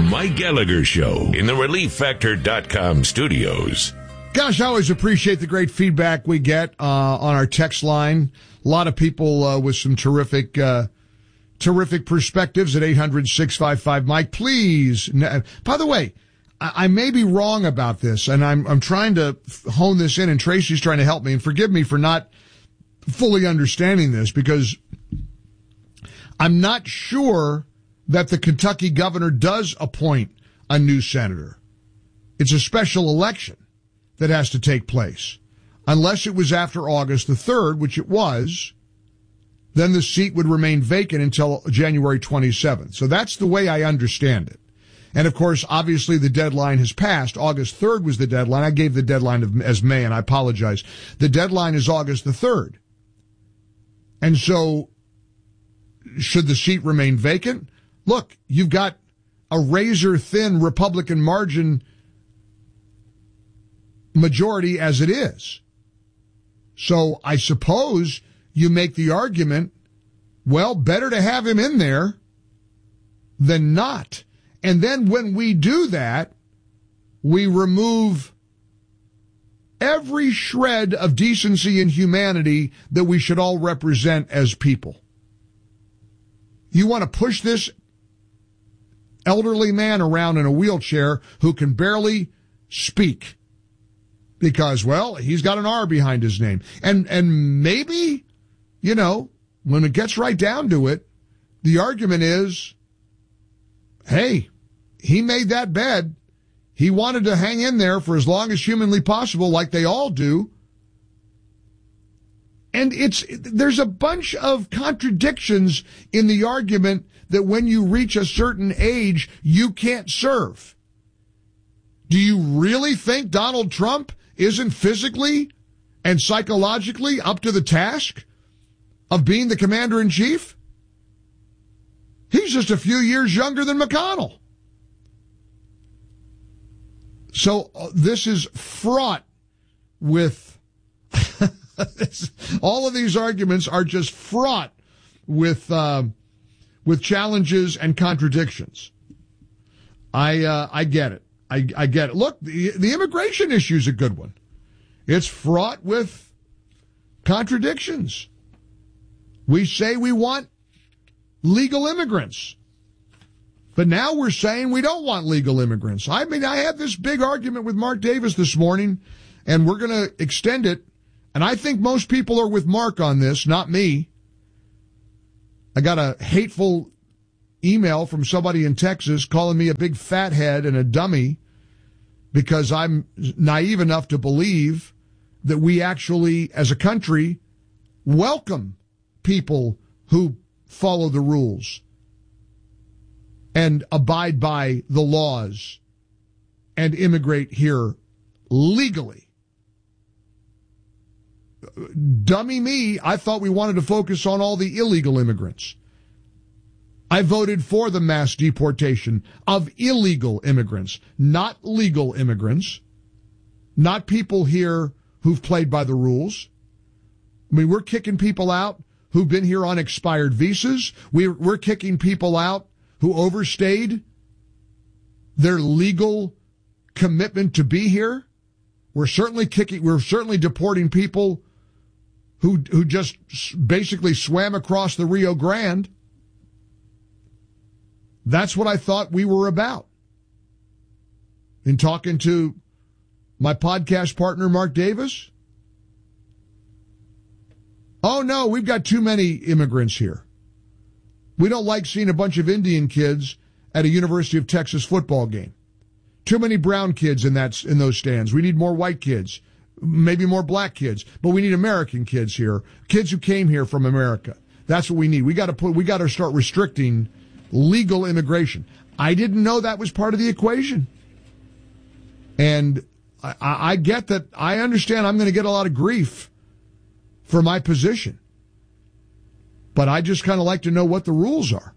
Mike Gallagher Show in the ReliefFactor.com studios. Gosh, I always appreciate the great feedback we get on our text line. A lot of people with some terrific perspectives at 800-655-Mike. Please, by the way, I may be wrong about this, and I'm trying to hone this in, and Tracy's trying to help me, and forgive me for not fully understanding this, because I'm not sure that the Kentucky governor does appoint a new senator. It's a special election that has to take place. Unless it was after August the 3rd, which it was, then the seat would remain vacant until January 27th. So that's the way I understand it. And, of course, obviously the deadline has passed. August 3rd was the deadline. I gave the deadline as May, and I apologize. The deadline is August the 3rd. And so should the seat remain vacant? Look, you've got a razor-thin Republican margin majority as it is. So I suppose you make the argument, well, better to have him in there than not. And then when we do that, we remove every shred of decency and humanity that we should all represent as people. You want to push this elderly man around in a wheelchair who can barely speak because, well, he's got an R behind his name. And maybe, you know, when it gets right down to it, the argument is, hey, he made that bed. He wanted to hang in there for as long as humanly possible, like they all do. And there's a bunch of contradictions in the argument that when you reach a certain age, you can't serve. Do you really think Donald Trump isn't physically and psychologically up to the task of being the commander-in-chief? He's just a few years younger than McConnell. So this is fraught with all of these arguments are just fraught with challenges and contradictions. I get it. I get it. Look, the immigration issue is a good one. It's fraught with contradictions. We say we want legal immigrants, but now we're saying we don't want legal immigrants. I mean, I had this big argument with Mark Davis this morning, and we're going to extend it. And I think most people are with Mark on this, not me. I got a hateful email from somebody in Texas calling me a big fathead and a dummy because I'm naive enough to believe that we actually, as a country, welcome people who follow the rules and abide by the laws and immigrate here legally. Dummy me, I thought we wanted to focus on all the illegal immigrants. I voted for the mass deportation of illegal immigrants, not legal immigrants, not people here who've played by the rules. I mean, we're kicking people out who've been here on expired visas. We're kicking people out who overstayed their legal commitment to be here. We're certainly deporting people who just basically swam across the Rio Grande. That's what I thought we were about. In talking to my podcast partner, Mark Davis. Oh, no, we've got too many immigrants here. We don't like seeing a bunch of Indian kids at a University of Texas football game. Too many brown kids in those stands. We need more white kids, maybe more black kids, but we need American kids here, kids who came here from America. That's what we need. We got to start restricting legal immigration. I didn't know that was part of the equation. And I get that. I understand I'm going to get a lot of grief for my position. But I just kind of like to know what the rules are.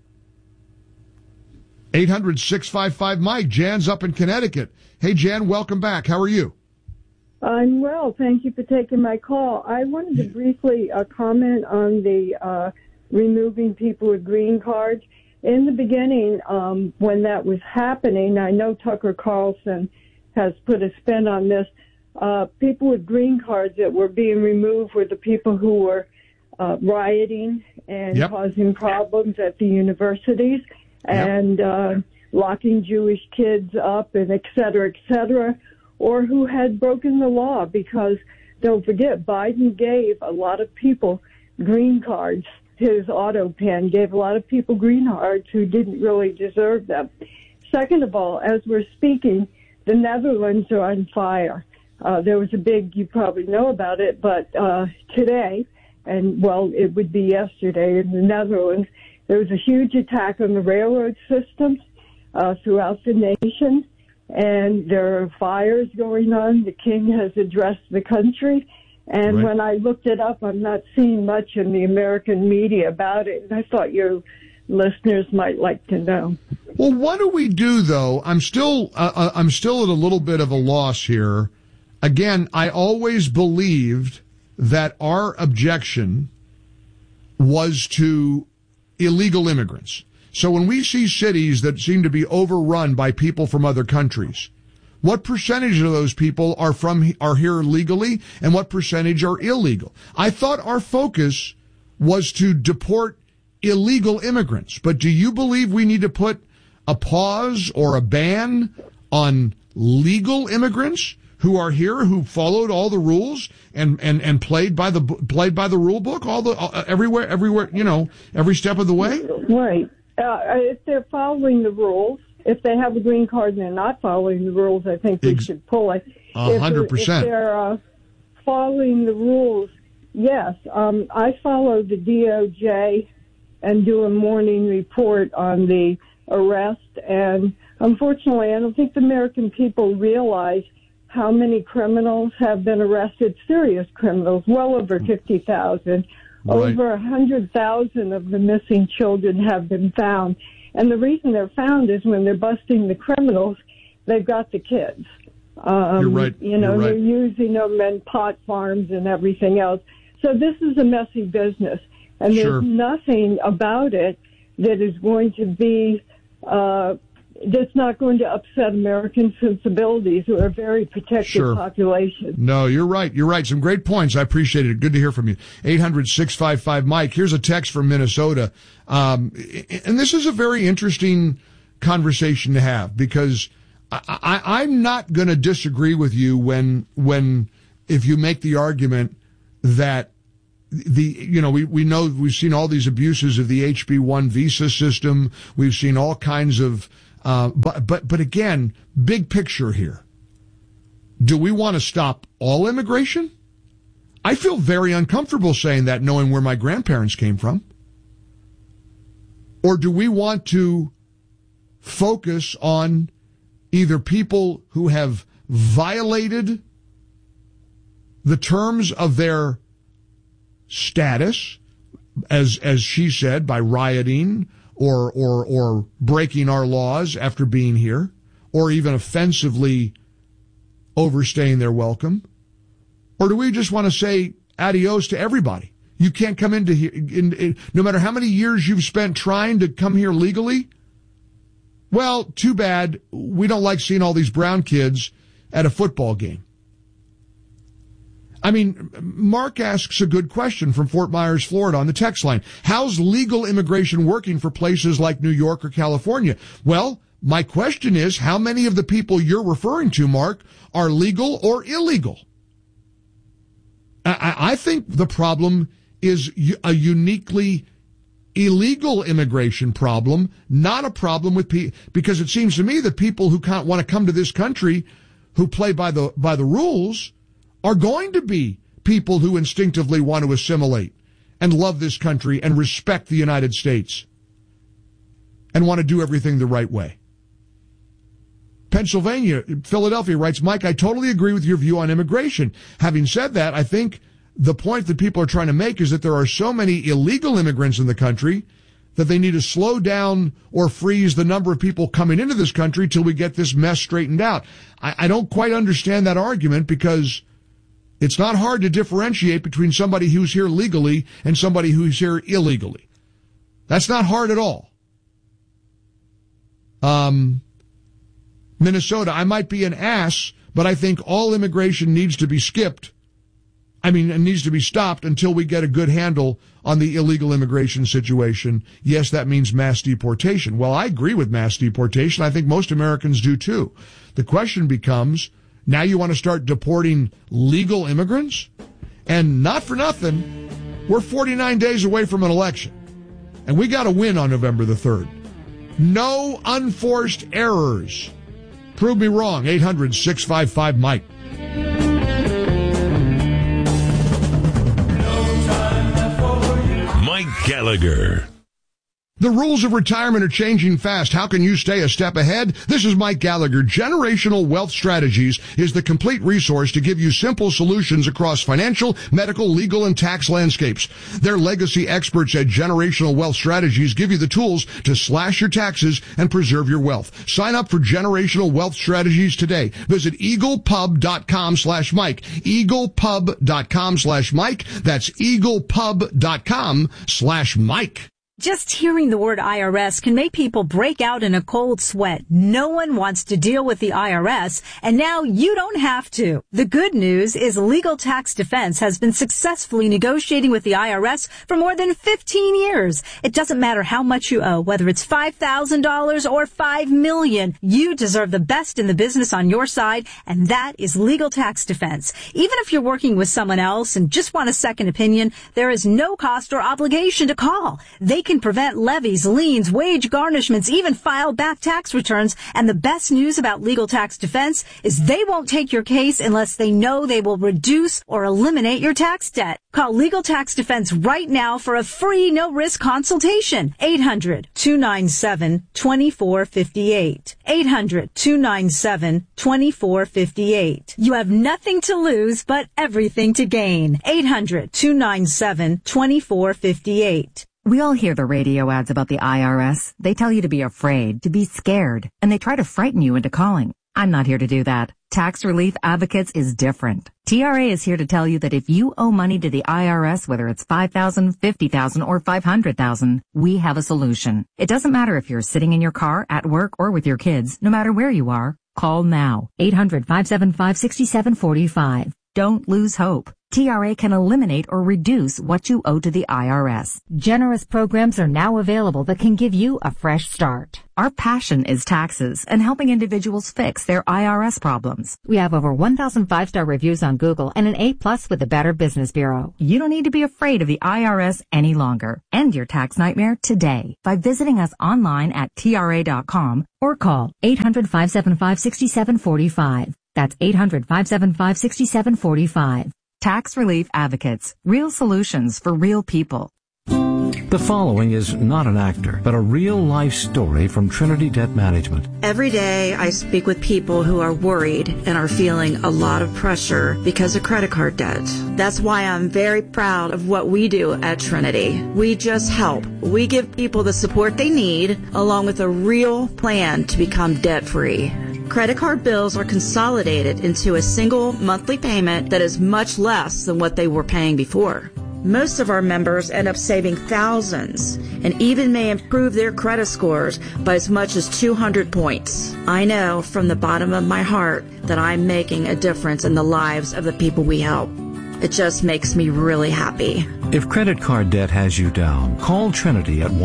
800-655-Mike. Jan's up in Connecticut. Hey, Jan, welcome back. How are you? I'm well. Thank you for taking my call. I wanted to briefly comment on the removing people with green cards. in the beginning, when that was happening, I know Tucker Carlson has put a spin on this. People with green cards that were being removed were the people who were rioting and causing problems at the universities and locking Jewish kids up and et cetera, or who had broken the law, because don't forget, Biden gave a lot of people green cards. His auto pen gave a lot of people green cards who didn't really deserve them. Second of all, as we're speaking, the Netherlands are on fire. There was a big, you probably know about it, but today, and well, it would be yesterday in the Netherlands, there was a huge attack on the railroad systems throughout the nation, and there are fires going on. The king has addressed the country, and when I looked it up, I'm not seeing much in the American media about it, and I thought your listeners might like to know. Well, what do we do, though? I'm still at a little bit of a loss here. Again, I always believed that our objection was to illegal immigrants. So when we see cities that seem to be overrun by people from other countries, what percentage of those people are here legally and what percentage are illegal? I thought our focus was to deport illegal immigrants. But do you believe we need to put a pause or a ban on legal immigrants who are here, who followed all the rules and played by the rule book everywhere, every step of the way? Right. If they're following the rules, if they have a green card and they're not following the rules, I think we should pull it. 100%. If they're following the rules, yes. I follow the DOJ and do a morning report on the arrest, and unfortunately, I don't think the American people realize how many criminals have been arrested, serious criminals, well over 50,000. Right. Over 100,000 of the missing children have been found. And the reason they're found is when they're busting the criminals, they've got the kids. You're right. They're using them in pot farms and everything else. So this is a messy business. And there's nothing about it that is going to be that's not going to upset American sensibilities. We're a very protected population. No, you're right. You're right. Some great points. I appreciate it. Good to hear from you. 800-655-Mike. Here's a text from Minnesota. And this is a very interesting conversation to have, because I'm not going to disagree with you if you make the argument that we know we've seen all these abuses of the HB1 visa system. We've seen all kinds of, but again, big picture here. Do we want to stop all immigration? I feel very uncomfortable saying that, knowing where my grandparents came from. Or do we want to focus on either people who have violated the terms of their status, as she said, by rioting or breaking our laws after being here, or even offensively overstaying their welcome? Or do we just want to say adios to everybody? You can't come into here, no matter how many years you've spent trying to come here legally. Well, too bad. We don't like seeing all these brown kids at a football game. I mean, Mark asks a good question from Fort Myers, Florida on the text line. How's legal immigration working for places like New York or California? Well, my question is, how many of the people you're referring to, Mark, are legal or illegal? I think the problem is a uniquely illegal immigration problem, not a problem with people, because it seems to me that people who can't want to come to this country, who play by the rules, are going to be people who instinctively want to assimilate and love this country and respect the United States and want to do everything the right way. Philadelphia writes, Mike, I totally agree with your view on immigration. Having said that, I think the point that people are trying to make is that there are so many illegal immigrants in the country that they need to slow down or freeze the number of people coming into this country till we get this mess straightened out. I don't quite understand that argument, because it's not hard to differentiate between somebody who's here legally and somebody who's here illegally. That's not hard at all. Minnesota, I might be an ass, but I think all immigration needs to be stopped until we get a good handle on the illegal immigration situation. Yes, that means mass deportation. Well, I agree with mass deportation. I think most Americans do too. The question becomes, now you want to start deporting legal immigrants? And not for nothing, we're 49 days away from an election. And we got to win on November the 3rd. No unforced errors. Prove me wrong. 800-655-MIKE. Mike Gallagher. The rules of retirement are changing fast. How can you stay a step ahead? This is Mike Gallagher. Generational Wealth Strategies is the complete resource to give you simple solutions across financial, medical, legal, and tax landscapes. Their legacy experts at Generational Wealth Strategies give you the tools to slash your taxes and preserve your wealth. Sign up for Generational Wealth Strategies today. Visit eaglepub.com/Mike. eaglepub.com/Mike. That's eaglepub.com/Mike. Just hearing the word IRS can make people break out in a cold sweat. No one wants to deal with the IRS, and now you don't have to. The good news is Legal Tax Defense has been successfully negotiating with the IRS for more than 15 years. It doesn't matter how much you owe, whether it's $5,000 or $5 million. You deserve the best in the business on your side, and that is Legal Tax Defense. Even if you're working with someone else and just want a second opinion, there is no cost or obligation to call. They can prevent levies, liens, wage garnishments, even file back tax returns. And the best news about Legal Tax Defense is they won't take your case unless they know they will reduce or eliminate your tax debt. Call Legal Tax Defense right now for a free no-risk consultation. 800-297-2458. 800-297-2458. You have nothing to lose but everything to gain. 800-297-2458. We all hear the radio ads about the IRS. They tell you to be afraid, to be scared, and they try to frighten you into calling. I'm not here to do that. Tax Relief Advocates is different. TRA is here to tell you that if you owe money to the IRS, whether it's $5,000, $50,000, or $500,000, we have a solution. It doesn't matter if you're sitting in your car, at work, or with your kids. No matter where you are, call now. 800-575-6745. Don't lose hope. TRA can eliminate or reduce what you owe to the IRS. Generous programs are now available that can give you a fresh start. Our passion is taxes and helping individuals fix their IRS problems. We have over 1,000 5-star reviews on Google and an A+ with the Better Business Bureau. You don't need to be afraid of the IRS any longer. End your tax nightmare today by visiting us online at TRA.com or call 800-575-6745. That's 800-575-6745. Tax Relief Advocates. Real solutions for real people. The following is not an actor, but a real-life story from Trinity Debt Management. Every day I speak with people who are worried and are feeling a lot of pressure because of credit card debt. That's why I'm very proud of what we do at Trinity. We just help. We give people the support they need, along with a real plan to become debt-free. Credit card bills are consolidated into a single monthly payment that is much less than what they were paying before. Most of our members end up saving thousands and even may improve their credit scores by as much as 200 points. I know from the bottom of my heart that I'm making a difference in the lives of the people we help. It just makes me really happy. If credit card debt has you down, call Trinity at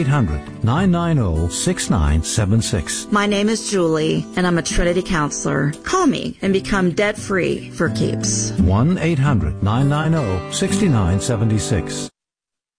1-800-990-6976. My name is Julie, and I'm a Trinity counselor. Call me and become debt-free for keeps. 1-800-990-6976.